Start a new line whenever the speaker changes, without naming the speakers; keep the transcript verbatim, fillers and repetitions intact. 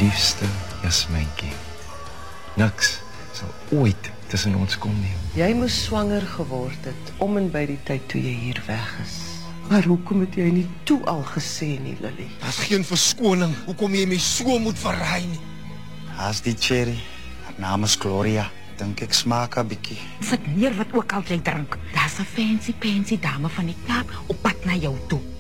liefste Jasmijntjie. Niks sal ooit tussen ons kom nie.
Jy moes swanger geword het om en by die tyd toe jy hier weg is. Maar hoekom het jy nie toe al gesê nie, Lily?
Daar's geen verskoning. Hoekom jy my so moet verraai nie?
Haas die cherry. Haar naam is Gloria. Dink ek smaak 'n bietjie.
Sit neer wat ook al jy drink. Daar's 'n fancy pansy dame van die Kaap op pad na jou toe.